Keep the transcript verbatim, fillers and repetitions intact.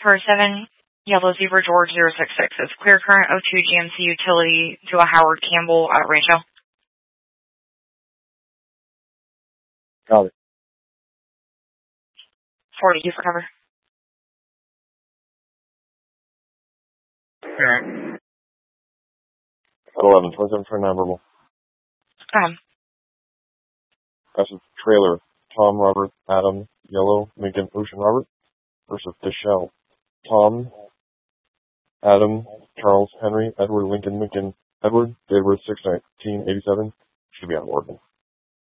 For seven Yellow Zebra George zero six six. It's clear current oh two G M C utility to a Howard Campbell at Rancho. Got it. forty-two for cover. Alright. eleven, twenty-seven for nine verbal. Go ahead. That's a trailer. Tom, Robert, Adam, Yellow, Lincoln, Ocean, Robert. Versus Deshelle. Tom, Adam, Charles, Henry, Edward, Lincoln, Lincoln, Edward, David, six nineteen eighty-seven. Should be on Oregon.